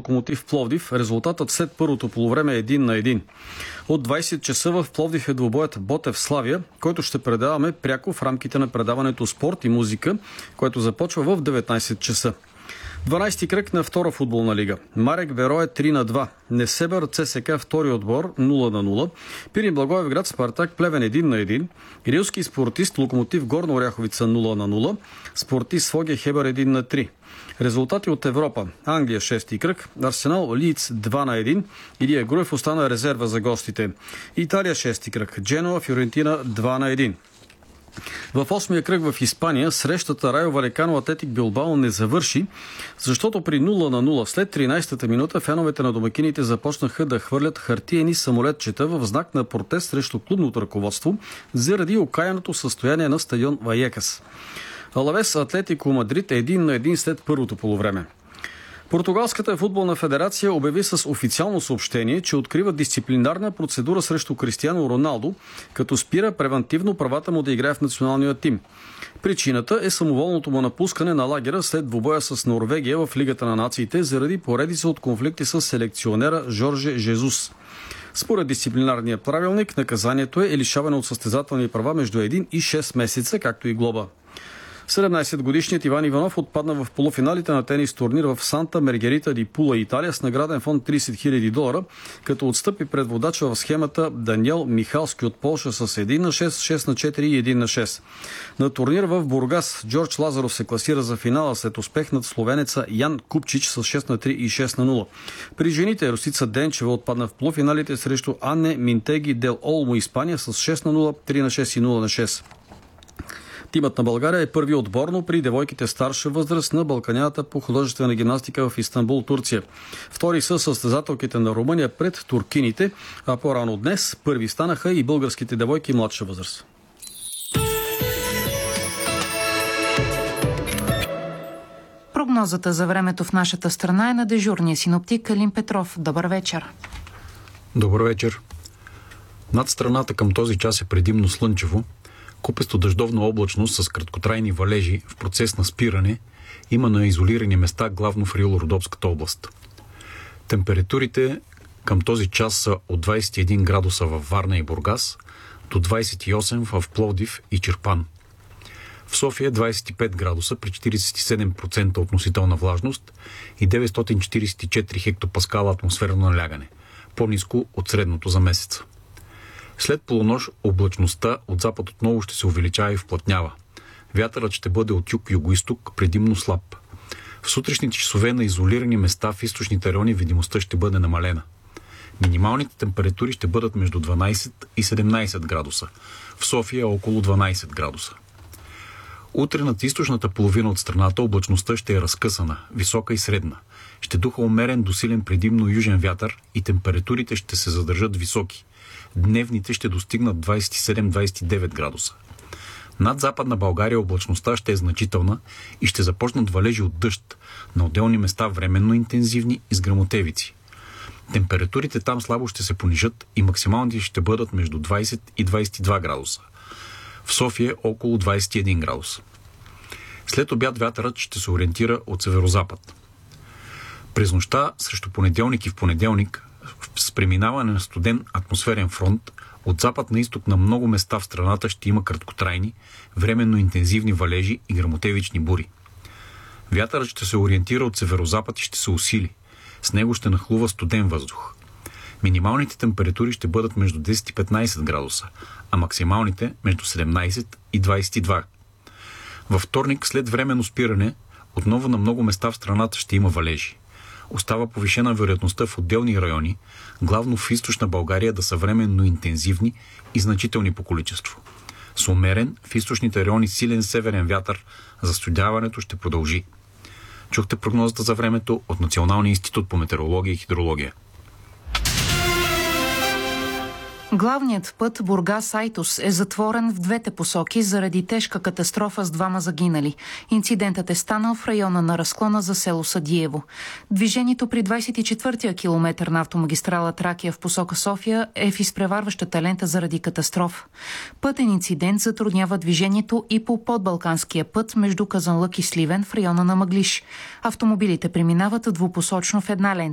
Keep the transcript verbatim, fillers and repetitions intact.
Локомотив Пловдив. Резултатът след първото полувреме е един на един. От двайсет часа в Пловдив е двубоят Ботев Славия, който ще предаваме пряко в рамките на предаването Спорт и музика, което започва в деветнайсет часа. дванайсети кръг на втора футболна лига. Марек Берое три на два. Несебър ЦСКА втори отбор нула на нула. Пирин Благоевград Спартак Плевен един на един. Рилски спортист Локомотив Горна Оряховица нула на нула. Спортист Своге Хебър един на три. Резултати от Европа. Англия шести кръг. Арсенал Лиц два на един. Илия Груев остана резерва за гостите. Италия шести кръг. Дженуа Фиорентина два на един. В осмия кръг в Испания срещата Райо Валекано Атлетик Билбао не завърши, защото при нула на нула след тринайсетата минута феновете на домакините започнаха да хвърлят хартиени самолетчета в знак на протест срещу клубното ръководство заради окаяното състояние на стадион Вайекас. Алавес Атлетико Мадрид е един на един след първото полувреме. Португалската футболна федерация обяви с официално съобщение, че открива дисциплинарна процедура срещу Кристиано Роналдо, като спира превантивно правата му да играе в националния тим. Причината е самоволното му напускане на лагера след двубоя с Норвегия в Лигата на нациите заради поредица от конфликти с селекционера Жорже Жезус. Според дисциплинарния правилник, наказанието е лишаване от състезателни права между един и шест месеца, както и глоба. седемнайсетгодишният Иван Иванов отпадна в полуфиналите на тенис турнир в Санта Маргарита ди Пула, Италия, с награден фонд трийсет хиляди долара, като отстъпи пред водача в схемата Даниел Михалски от Полша с един на шест, шест на четири и един на шест. На турнир в Бургас Джордж Лазаров се класира за финала след успех над словенеца Ян Купчич с шест на три и шест на нула. При жените Русица Денчева отпадна в полуфиналите срещу Анне Минтеги дел Олмо, Испания, с шест на нула, три на шест и нула на шест. Тимът на България е първи отборно при девойките старша възраст на Балканията по художествена гимнастика в Истанбул, Турция. Втори са състезателките на Румъния пред туркините, а по-рано днес първи станаха и българските девойки младша възраст. Прогнозата за времето в нашата страна е на дежурния синоптик Калин Петров. Добър вечер. Добър вечер. Над страната към този час е предимно слънчево. Купесто дъждовна облачност с краткотрайни валежи в процес на спиране има на изолирани места, главно в Рило-Родопската област. Температурите към този час са от двайсет и един градуса във Варна и Бургас до двайсет и осем в Пловдив и Чирпан. В София двайсет и пет градуса при четирийсет и седем процента относителна влажност и деветстотин четирийсет и четири хектопаскала атмосферно налягане, по-ниско от средното за месеца. След полунощ облачността от запад отново ще се увеличава и вплътнява. Вятърът ще бъде от юг-югоизток, предимно слаб. В сутрешните часове на изолирани места в източните райони видимостта ще бъде намалена. Минималните температури ще бъдат между дванайсет и седемнайсет градуса. В София около дванайсет градуса. Утре над източната половина от страната облачността ще е разкъсана, висока и средна. Ще духа умерен до силен предимно южен вятър и температурите ще се задържат високи. Дневните ще достигнат двайсет и седем до двайсет и девет градуса. Над Западна България облачността ще е значителна и ще започнат валежи от дъжд, на отделни места временно интензивни и с гръмотевици. Температурите там слабо ще се понижат и максималните ще бъдат между двайсет и двайсет и два градуса. В София около двайсет и един градуса. След обяд вятърът ще се ориентира от северозапад. През нощта срещу понеделник и в понеделник с преминаване на студен атмосферен фронт от запад на изток на много места в страната ще има краткотрайни, временно интензивни валежи и гръмотевични бури. Вятърът ще се ориентира от северозапад и ще се усили. С него ще нахлува студен въздух. Минималните температури ще бъдат между десет и петнайсет градуса, а максималните между седемнайсет и двайсет и два. Във вторник, след временно спиране, отново на много места в страната ще има валежи. Остава повишена вероятността в отделни райони, главно в източна България, да са временно интензивни и значителни по количество. С умерен в източните райони силен северен вятър, застудяването ще продължи. Чухте прогнозата за времето от Националния институт по метеорология и хидрология. Главният път Бургас-Айтос е затворен в двете посоки заради тежка катастрофа с двама загинали. Инцидентът е станал в района на разклона за село Садиево. Движението при двайсет и четвъртия километър на автомагистрала Тракия в посока София е в изпреварващата лента заради катастрофа. Пътен инцидент затруднява движението и по подбалканския път между Казанлък и Сливен в района на Мъглиж. Автомобилите преминават двупосочно в една лента.